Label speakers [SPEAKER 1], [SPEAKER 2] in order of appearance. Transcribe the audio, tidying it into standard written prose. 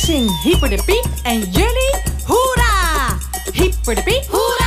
[SPEAKER 1] zing Hyper de Piep en jullie, hoera! Hyper de Piep, hoera!